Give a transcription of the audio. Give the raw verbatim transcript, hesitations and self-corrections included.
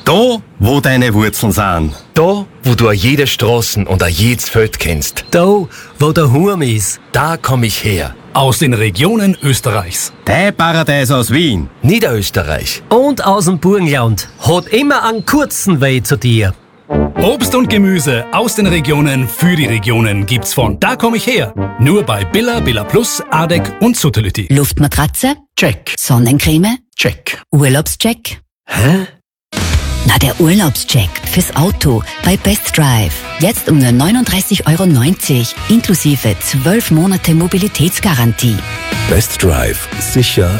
Da, wo deine Wurzeln sind. Da, wo du jede Straßen und jedes Feld kennst. Da, wo der Hurm ist. Da komm ich her. Aus den Regionen Österreichs. Dein Paradies aus Wien. Niederösterreich. Und aus dem Burgenland. Hat immer einen kurzen Weg zu dir. Obst und Gemüse aus den Regionen für die Regionen gibt's von Da komm ich her. Nur bei Billa, Billa Plus, Adek und Sutherlütti. Luftmatratze? Check. Sonnencreme? Check. Urlaubscheck? Hä? Na, der Urlaubscheck fürs Auto bei Best Drive. Jetzt um nur neununddreißig Euro neunzig inklusive zwölf Monate Mobilitätsgarantie. Best Drive. Sicher